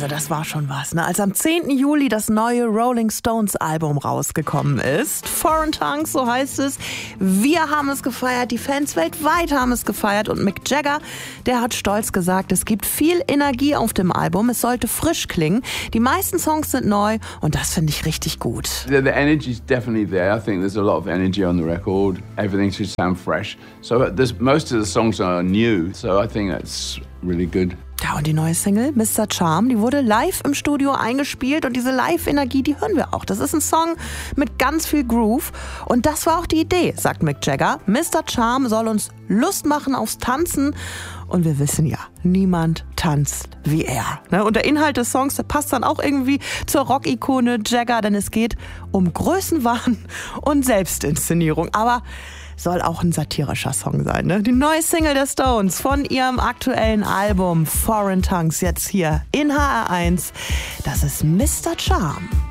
Also das war schon was, ne? Als am 10. Juli das neue Rolling Stones Album rausgekommen ist, Foreign Tongues, so heißt es, wir haben es gefeiert, die Fans weltweit haben es gefeiert und Mick Jagger, der hat stolz gesagt, es gibt viel Energie auf dem Album, es sollte frisch klingen, die meisten Songs sind neu und das finde ich richtig gut. The energy is definitely there. I think there's a lot of energy on the record. Everything should sound fresh. So most of the songs are new, so I think that's really good. Ja, und die neue Single, Mr. Charm, die wurde live im Studio eingespielt und diese Live-Energie, die hören wir auch. Das ist ein Song mit ganz viel Groove und das war auch die Idee, sagt Mick Jagger. Mr. Charm soll uns Lust machen aufs Tanzen und wir wissen ja, niemand tanzt wie er. Und der Inhalt des Songs, der passt dann auch irgendwie zur Rock-Ikone Jagger, denn es geht um Größenwahn und Selbstinszenierung. Aber soll auch ein satirischer Song sein, ne? Die neue Single der Stones von ihrem aktuellen Album Foreign Tongues jetzt hier in HR1. Das ist Mr. Charm.